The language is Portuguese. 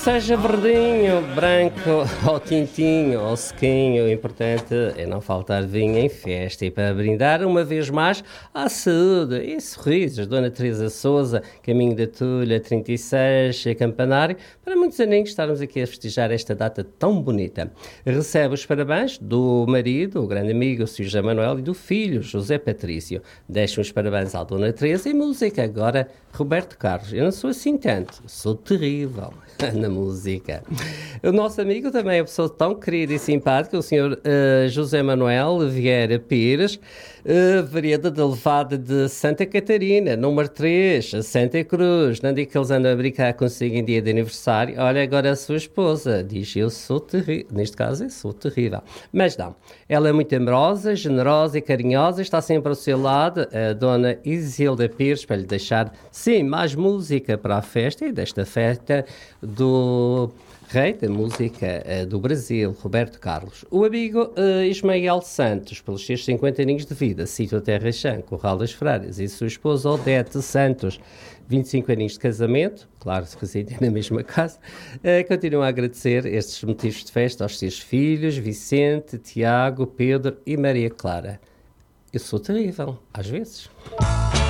Seja verdinho, branco ou tintinho ou sequinho, o importante é não faltar vinho em festa. E para brindar uma vez mais à saúde e sorrisos, Dona Teresa Sousa, Caminho da Tulha 36, Campanário, para muitos aninhos estarmos aqui a festejar esta data tão bonita. Recebe os parabéns do marido, o grande amigo Sr. José Manuel, e do filho, José Patrício. Deixam os parabéns à Dona Teresa e música agora, Roberto Carlos. Eu não sou assim tanto, sou terrível na música. O nosso amigo também é uma pessoa tão querida e simpática, o Sr. José Manuel Vieira Pires, vereador da Levada de Santa Catarina, número 3, Santa Cruz. Não digo que eles andam a brincar consigo em dia de aniversário. Olha, agora a sua esposa diz: eu sou terrível. Neste caso, eu sou terrível. Mas não. Ela é muito amorosa, generosa e carinhosa. Está sempre ao seu lado, a Dona Isilda Pires, para lhe deixar, sim, mais música para a festa, e desta festa do rei da música do Brasil, Roberto Carlos. O amigo Ismael Santos, pelos seus 50 aninhos de vida, Sítio Terra Chã, Corral das Freiras, e sua esposa Odete Santos, 25 aninhos de casamento, claro, se residem na mesma casa, continuam a agradecer estes motivos de festa aos seus filhos, Vicente, Tiago, Pedro e Maria Clara. Eu sou terrível, às vezes.